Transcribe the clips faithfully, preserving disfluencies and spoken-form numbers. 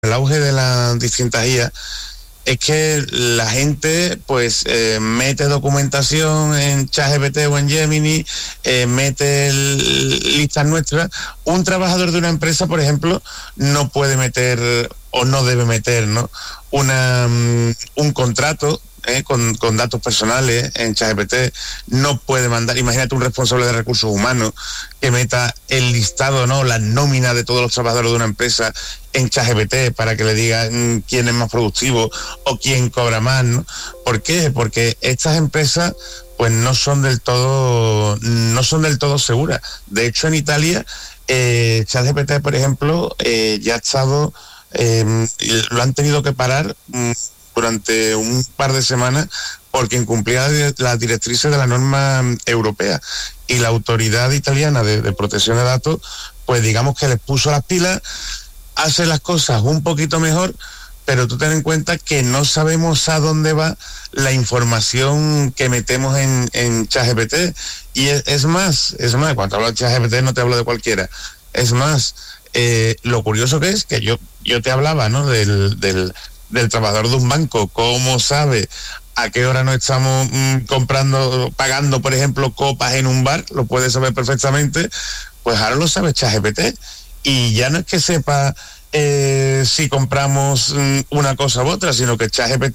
el auge de las distintas I A, es que la gente pues eh, mete documentación en ChatGPT o en Gemini, eh, mete el, listas nuestras. Un trabajador de una empresa, por ejemplo, no puede meter o no debe meter, ¿no? Una, um, un contrato eh, con, con datos personales en ChatGPT. No puede mandar, imagínate un responsable de recursos humanos que meta el listado, ¿no? La nómina de todos los trabajadores de una empresa en ChatGPT para que le diga mmm, quién es más productivo o quién cobra más, ¿no? ¿Por qué? Porque estas empresas pues no son del todo no son del todo seguras. De hecho, en Italia eh, ChatGPT, por ejemplo, eh, ya ha estado eh, lo han tenido que parar mmm, durante un par de semanas porque incumplía las directrices de la norma europea, y la autoridad italiana de, de protección de datos pues digamos que les puso las pilas, hace las cosas un poquito mejor, pero tú ten en cuenta que no sabemos a dónde va la información que metemos en, en ChatGPT. Y es, es más, es más, cuando hablo de ChatGPT no te hablo de cualquiera. Es más, eh, lo curioso que es que yo, yo te hablaba, ¿no? Del, del, del trabajador de un banco, cómo sabe a qué hora no estamos mmm, comprando, pagando, por ejemplo, copas en un bar, lo puede saber perfectamente. Pues ahora lo sabe ChatGPT. Y ya no es que sepa eh, si compramos mm, una cosa u otra, sino que ChatGPT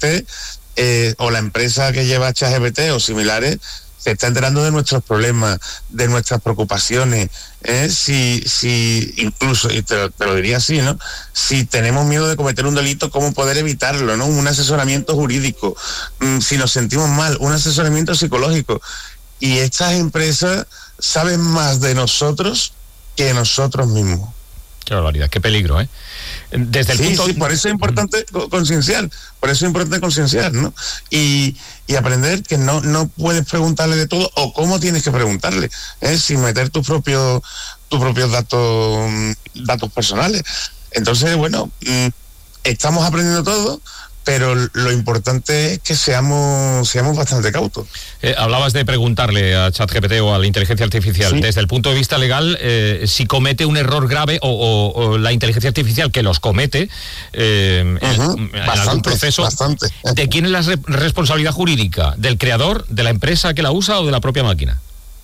eh, o la empresa que lleva ChatGPT o similares se está enterando de nuestros problemas, de nuestras preocupaciones. ¿eh? Si, si incluso, y te, te lo diría así, ¿no? Si tenemos miedo de cometer un delito, ¿cómo poder evitarlo, ¿no? Un asesoramiento jurídico. Mm, si nos sentimos mal, un asesoramiento psicológico. Y estas empresas saben más de nosotros que nosotros mismos. Qué barbaridad, qué peligro, ¿eh? Desde el sí, punto... sí, por eso es importante concienciar, por eso es importante concienciar, ¿no? Y, y aprender que no, no puedes preguntarle de todo, o cómo tienes que preguntarle, ¿eh? Sin meter tus propios, tus propios datos, datos personales. Entonces, bueno, estamos aprendiendo todo, pero lo importante es que seamos seamos bastante cautos. Eh, hablabas de preguntarle a ChatGPT o a la inteligencia artificial, sí. Desde el punto de vista legal, eh, si comete un error grave o, o, o la inteligencia artificial que los comete eh, uh-huh. en, en bastante, algún proceso, bastante. ¿De quién es la re- responsabilidad jurídica? ¿Del creador, de la empresa que la usa o de la propia máquina?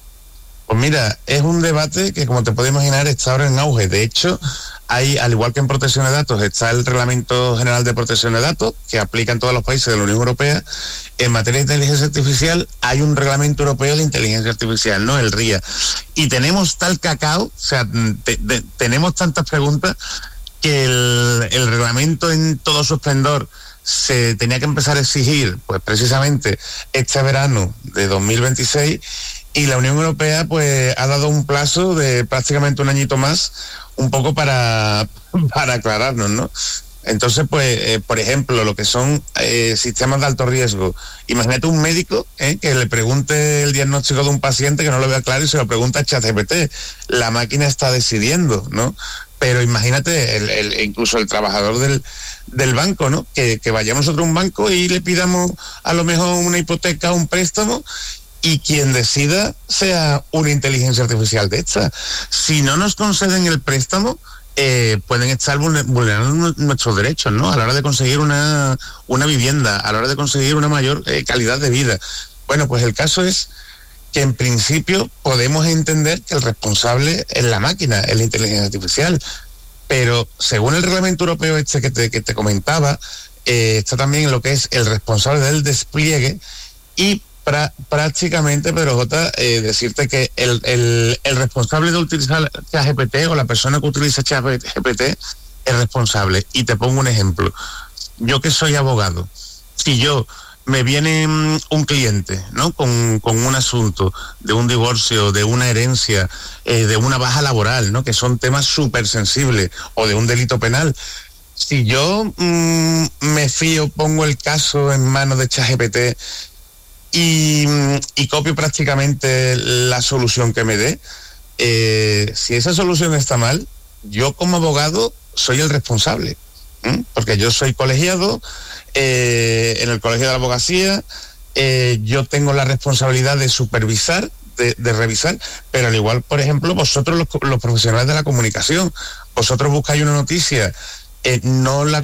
Pues mira, es un debate que, como te puedes imaginar, está ahora en auge. De hecho, hay, al igual que en protección de datos, está el Reglamento General de Protección de Datos, que aplica en todos los países de la Unión Europea. En materia de inteligencia artificial, hay un Reglamento Europeo de Inteligencia Artificial, ¿no? El R I A. Y tenemos tal cacao, o sea, te, te, tenemos tantas preguntas, que el, el reglamento en todo su esplendor se tenía que empezar a exigir, pues precisamente este verano de dos mil veintiséis, y la Unión Europea pues ha dado un plazo de prácticamente un añito más, un poco para, para aclararnos, ¿no? Entonces, pues, eh, por ejemplo, lo que son eh, sistemas de alto riesgo. Imagínate un médico eh, que le pregunte el diagnóstico de un paciente que no lo vea claro y se lo pregunta a ChatGPT. La máquina está decidiendo, ¿no? Pero imagínate el, el, incluso el trabajador del, del banco, ¿no? Que, que vayamos nosotros a un banco y le pidamos a lo mejor una hipoteca o un préstamo, y quien decida sea una inteligencia artificial de esta. Si no nos conceden el préstamo, eh, pueden estar vulnerando nuestros derechos, ¿no? A la hora de conseguir una, una vivienda, a la hora de conseguir una mayor eh, calidad de vida. Bueno, pues el caso es que en principio podemos entender que el responsable es la máquina, es la inteligencia artificial, pero según el reglamento europeo este que te, que te comentaba, eh, está también lo que es el responsable del despliegue. Y Pra, prácticamente, Pedro J, eh, decirte que el, el, el responsable de utilizar ChatGPT o la persona que utiliza ChatGPT es responsable. Y te pongo un ejemplo. Yo que soy abogado, si yo me viene un cliente, ¿no? Con, con un asunto de un divorcio, de una herencia, eh, de una baja laboral, ¿no? Que son temas súper sensibles, o de un delito penal. Si yo mmm, me fío, pongo el caso en manos de ChatGPT Y, y copio prácticamente la solución que me dé, eh, si esa solución está mal, yo como abogado soy el responsable, ¿eh? Porque yo soy colegiado eh, en el Colegio de la Abogacía, eh, yo tengo la responsabilidad de supervisar, de, de revisar, pero al igual, por ejemplo, vosotros los, los profesionales de la comunicación, vosotros buscáis una noticia eh, no la